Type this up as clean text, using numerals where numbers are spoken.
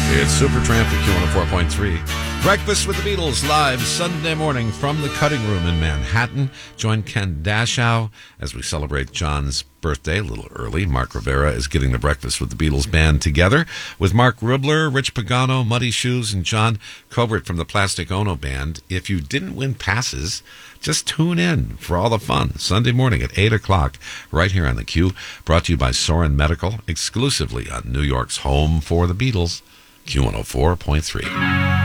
It's Supertramp at Q104.3. Breakfast with the Beatles live Sunday morning from the Cutting Room in Manhattan. Join Ken Dashow as we celebrate John's birthday a little early. Mark Rivera is getting the Breakfast with the Beatles band together with Mark Ribler, Rich Pagano, Muddy Shoes, and John Cobert from the Plastic Ono Band. If you didn't win passes, just tune in for all the fun Sunday morning at 8 o'clock right here on the Q. Brought to you by Sorin Medical, exclusively on New York's home for the Beatles, Q104.3.